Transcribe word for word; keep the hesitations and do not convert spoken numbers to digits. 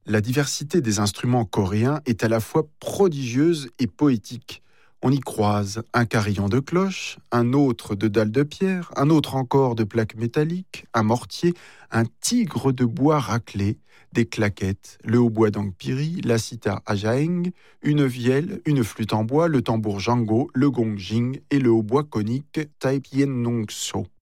La diversité des instruments coréens est à la fois prodigieuse et poétique. On y croise un carillon de cloche, un autre de dalle de pierre, un autre encore de plaques métalliques, un mortier, un tigre de bois raclé, des claquettes, le hautbois d'angpiri, la sitar ajaeng, une vielle, une flûte en bois, le tambour jango, le gongjing et le hautbois conique taipyen nongso.